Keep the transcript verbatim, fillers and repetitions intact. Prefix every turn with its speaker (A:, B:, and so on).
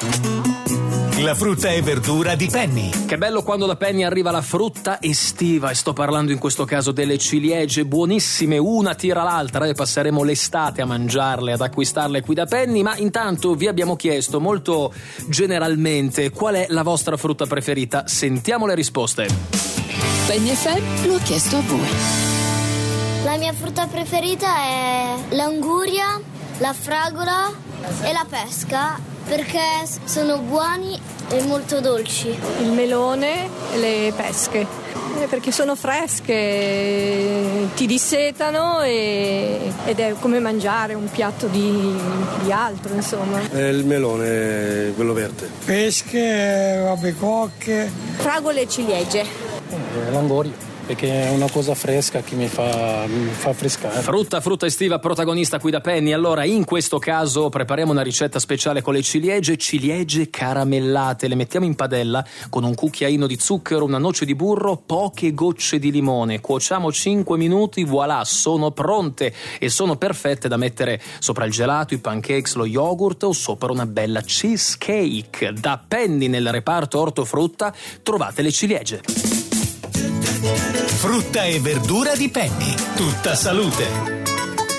A: La frutta e verdura di Penny.
B: Che bello quando da Penny arriva la frutta estiva, e sto parlando in questo caso delle ciliegie, buonissime, una tira l'altra, e passeremo l'estate a mangiarle, ad acquistarle qui da Penny. Ma intanto vi abbiamo chiesto molto generalmente qual è la vostra frutta preferita. Sentiamo le risposte.
C: Penny F M lo ha chiesto a voi.
D: La mia frutta preferita è l'anguria, la fragola e la pesca, perché sono buoni e molto dolci.
E: Il melone e le pesche, perché sono fresche, ti dissetano e, ed è come mangiare un piatto di, di altro, insomma.
F: È il melone, quello verde.
G: Pesche, vabbè, cocche.
E: Fragole e ciliegie.
H: Eh, l'anguria, perché è una cosa fresca che mi fa, mi fa affrescare.
B: Frutta, frutta estiva protagonista qui da Penny. Allora, in questo caso prepariamo una ricetta speciale con le ciliegie, ciliegie caramellate. Le mettiamo in padella con un cucchiaino di zucchero, una noce di burro, poche gocce di limone. Cuociamo cinque minuti, voilà, sono pronte e sono perfette da mettere sopra il gelato, i pancakes, lo yogurt o sopra una bella cheesecake. Da Penny nel reparto ortofrutta trovate le ciliegie.
A: Frutta e verdura di Penny. Tutta salute.